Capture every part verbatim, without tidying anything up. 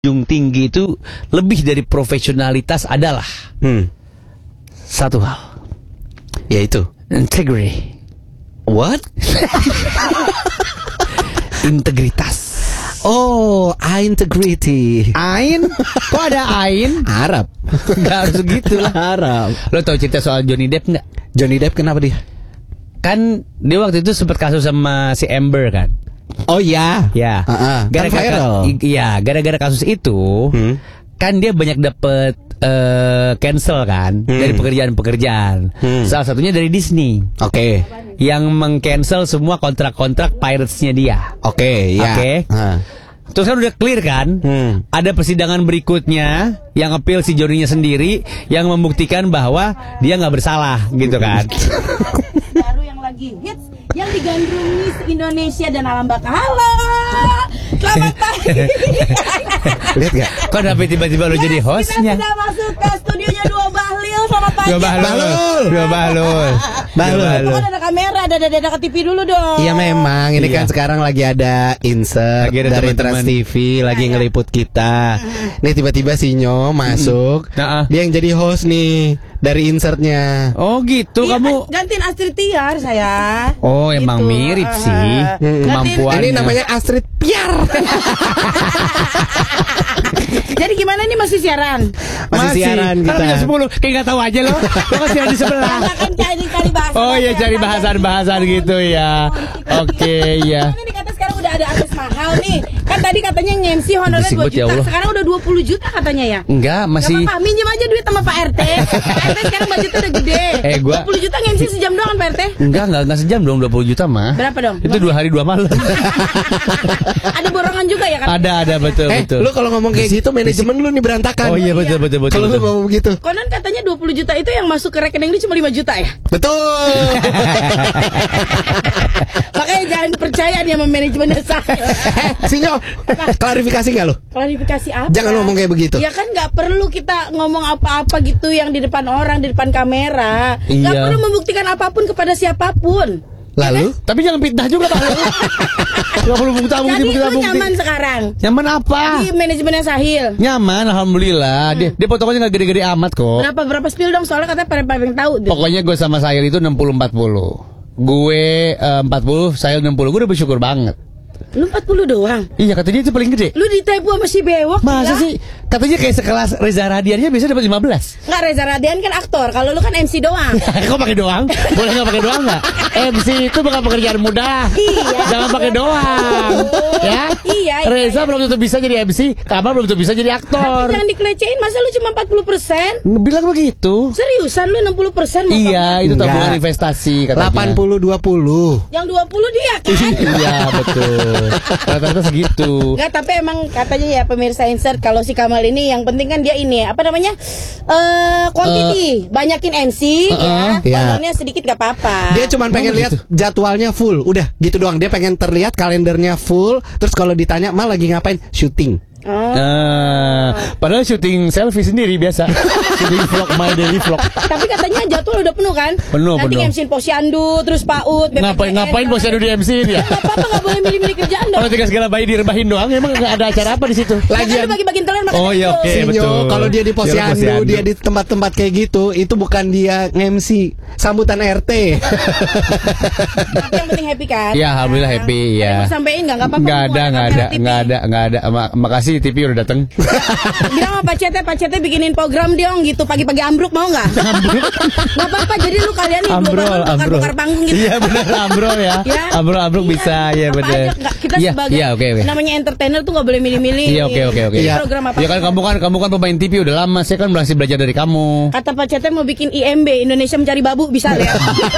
Junjung tinggi itu lebih dari profesionalitas adalah Hmm. satu hal, Yaitu integrity. what? Integritas. Oh, integrity. Ain? Kok ada Ain? Arab. Gak harus gitu lah. Arab. Lo tau cerita soal Johnny Depp nggak? Johnny Depp kenapa dia? Kan dia waktu itu sempat kasus sama si Amber kan. Oh ya. Ya. Uh-uh. Kan Gara-gara viral. Iya, gara-gara kasus itu Hmm. kan dia banyak dapet eh, cancel kan Hmm. dari pekerjaan-pekerjaan. Hmm. Salah satunya dari Disney Oke. yang meng-cancel semua kontrak-kontrak Pirates-nya dia. Oke, ya. Oke. Ah. Terus kan udah clear kan? Hmm. Ada persidangan berikutnya yang appeal si Johnny-nya sendiri yang membuktikan bahwa dia nggak bersalah gitu kan. Baru yang lagi hits yang digandrungi se-Indonesia dan alam baka. Halo, selamat pagi. Lihat gak? Kok sampai tiba-tiba lo jadi hostnya? Kita sudah masuk ke studionya Dua Bahlil. Selamat pagi. Dua Bahlul. Dua Bahlul. Bahlul. Itu kan ada kamera, ada ada ada ke T V dulu dong. Iya memang, ini Iya. kan sekarang lagi ada insert Lagi ada dari teman-teman. Trans T V lagi ngeliput kita. Nih tiba-tiba si Nyo masuk, Nah, dia yang jadi host nih dari insertnya. oh gitu Iya, kamu. gantiin Astrid Tiar saya. Oh emang Gitu. mirip Ah, sih ah. Hmm. kemampuannya. Ini namanya Astrid Piar. Jadi gimana nih masih siaran? Masih siaran Kan kita. jam sepuluh. Kayak gak tahu aja lo. Lo kan siaran di sebelah. Karena kan cari cari bahasan. Oh iya cari bahasan-bahasan gitu ya. Oke ya. Ini dikata sekarang udah ada artis mahal nih. Kan tadi katanya nge-M C honornya Berisik dua banget, ya juta. Allah. Sekarang udah dua puluh juta katanya ya. Enggak masih. Gak apa-apa, minjem aja duit sama Pak R T. Pak R T sekarang budgetnya udah gede. Eh, gua- dua puluh juta nge-M C sejam doang Pak R T. Enggak, enggak, enggak sejam dong, dua puluh juta mah. Berapa dong? Itu dua hari dua malam. Ada borongan juga ya kan? Ada, ada, betul, Eh, betul. lu kalau ngomong kayak gitu manajemen lu nih berantakan. Oh iya, betul, betul, betul. Kalau lu betul. ngomong begitu. Konon katanya dua puluh juta itu yang masuk ke rekening dia cuma lima juta ya. Betul. Makanya jangan percaya dia sama manajemennya saya. Eh, Sinyo, klarifikasi gak lu? Klarifikasi apa? Jangan ngomong kayak begitu. Ya kan nggak perlu kita ngomong apa-apa gitu yang di depan orang, di depan kamera. Nggak Iya. perlu membuktikan apapun kepada siapapun. Lalu? Tapi jangan fitnah juga, Pak. Enggak perlu bukti, bukti, Jadi bukti, lu bukti. nyaman sekarang Nyaman apa? di manajemennya Sahil. Nyaman, alhamdulillah. Dia, dia potongannya nggak gede-gede amat kok. Berapa berapa spill dong soalnya katanya pada pada yang tahu tuh. Pokoknya gue sama Sahil itu enam puluh empat puluh. Gue eh, empat puluh, Sahil enam puluh. Gue udah bersyukur banget. Lu empat puluh doang. Iya, katanya itu paling gede. Lu ditipu sama si Bewok. Masa gila. sih? Katanya kayak sekelas Reza Radiannya biasanya dapat lima belas. Nggak, Reza Radian kan aktor. Kalau lu kan M C doang. Kok pakai doang? Boleh nggak pakai doang nggak? M C itu bukan pekerjaan mudah. Iya. Jangan pakai doang. Ya? Iya, iya, Reza iya. belum tentu bisa jadi M C, Kamal belum tentu bisa jadi aktor. Jangan dikelecehin, masa lu cuma empat puluh persen? Bilang begitu. Seriusan lu enam puluh persen? Iya, itu Enggak. tabungan investasi katanya. delapan puluh dua puluh. Yang dua puluh dia kan? Iya, betul. Rata-rata segitu. Enggak, tapi emang katanya ya pemirsa insert kalau si Kamal ini yang penting kan dia ini apa namanya? Eh quantity, banyakin M C Uh-uh. ya. Iya. Honornya sedikit gak apa-apa. Dia cuma pengen Oh, lihat gitu. jadwalnya full. Udah gitu doang. Dia pengen terlihat kalendernya full. Terus kalau ditanya, "Mal lagi ngapain?" Syuting. Oh. Nah, padahal syuting selfie sendiri biasa. Syuting vlog, my daily vlog. Tapi katanya jadwal udah penuh kan? Penuh, Nanti penuh. M C-in Posyandu, terus PAUD, B P J N. Ngapain ngapain bos adu di M C ya? Gak apa-apa, gak boleh milih-milih kerjaan dong. Kalau tiga segala bayi direbahin doang, emang nggak ada acara apa di situ? Lagian bagi-bagiin telur makan Oh, iya, itu. oke. Sinyo, betul. kalau dia di Dia posyandu, posyandu. dia di tempat-tempat kayak gitu, itu bukan dia nge-M C, sambutan R T. Tapi yang penting happy kan? Ya, alhamdulillah happy ya. Ada yang mau sampein nggak? Nggak apa-apa. Nggak mau ada, nggak kamera ada, T V. nggak ada, nggak ada. Ma- makasih T V udah datang. Bilang sama Pak Cete, Pak Cete bikinin program dong gitu pagi-pagi ambruk mau nggak? Nggak apa-apa. Jadi lu kalian nih dua Ambrol, bareng ambrol. bakar-bakar panggung gitu. Iya benar, ambrol ya. Ya. Ambrol, ambrol Iya, bisa ya apa benar. aja, nggak, kita Iya, sebagai iya, oke, oke. namanya entertainer tuh nggak boleh milih-milih. Iya, oke, oke, oke. Iya. Program apa? Ya kan kamu kan kamu kan pemain T V udah lama, saya kan masih belajar dari kamu. Kata Pak Cete mau bikin I M B, Indonesia Mencari Babu, bisa lihat.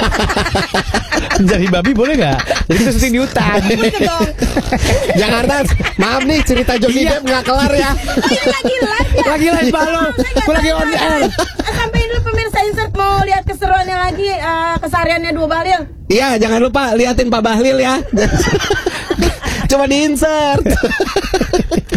Jadi babi boleh nggak? Jadi kita syuting di hutan. Gitu dong. Jakarta, maaf nih cerita Johnny Iya. Depp nggak kelar ya. Ini lagi live ya. Lagi live balon. Aku lagi on air. Sampai dulu pemirsa insert mau lihat keseruannya lagi, eh, kesehariannya Dua Bahlil. Iya, jangan lupa liatin Pak Bahlil ya. Coba di insert.